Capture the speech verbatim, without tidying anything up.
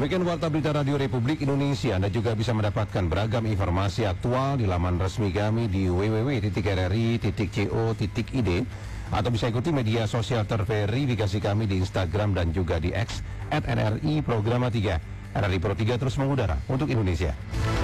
Demikian Warta Berita Radio Republik Indonesia. Anda juga bisa mendapatkan beragam informasi aktual di laman resmi kami di w w w titik r r i titik co titik i d atau bisa ikuti media sosial terverifikasi kami di Instagram dan juga di X at N R I Programa tiga. R R I Pro tiga terus mengudara untuk Indonesia.